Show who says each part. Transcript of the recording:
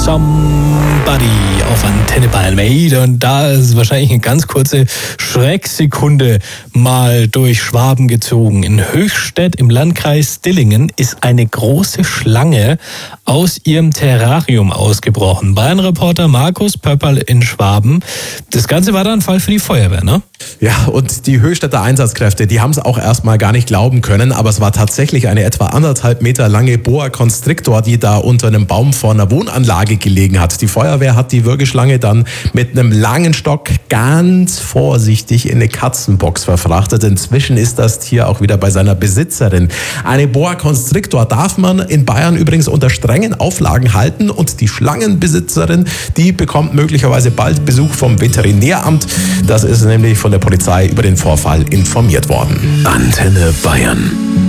Speaker 1: Somebody auf Antenne Bayern Made. Und da ist wahrscheinlich eine ganz kurze Schrecksekunde mal durch Schwaben gezogen. In Höchstädt im Landkreis Dillingen ist eine große Schlange aus ihrem Terrarium ausgebrochen. Bayern-Reporter Markus Pöpperl in Schwaben. Das Ganze war dann ein Fall für die Feuerwehr, ne?
Speaker 2: Ja, und die Höchstädter Einsatzkräfte, die haben es auch erstmal gar nicht glauben können, aber es war tatsächlich eine etwa 1,5 Meter lange Boa Constrictor, die da unter einem Baum vor einer Wohnanlage gelegen hat. Die Feuerwehr hat die Würgeschlange dann mit einem langen Stock ganz vorsichtig in eine Katzenbox verfrachtet. Inzwischen ist das Tier auch wieder bei seiner Besitzerin. Eine Boa Constrictor darf man in Bayern übrigens unter strengen Auflagen halten und die Schlangenbesitzerin, die bekommt möglicherweise bald Besuch vom Veterinäramt. Das ist nämlich von der Polizei über den Vorfall informiert worden.
Speaker 3: Antenne Bayern.